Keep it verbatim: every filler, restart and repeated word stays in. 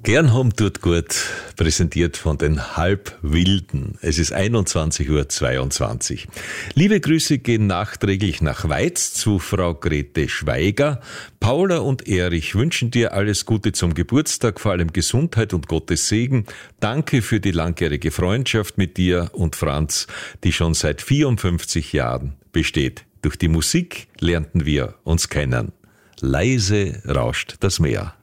Gern haben tut gut, präsentiert von den Halbwilden. Es ist einundzwanzig Uhr zweiundzwanzig. Liebe Grüße gehen nachträglich nach Weiz zu Frau Grete Schweiger. Paula und Erich wünschen dir alles Gute zum Geburtstag, vor allem Gesundheit und Gottes Segen. Danke für die langjährige Freundschaft mit dir und Franz, die schon seit vierundfünfzig Jahren besteht. Durch die Musik lernten wir uns kennen. Leise rauscht das Meer.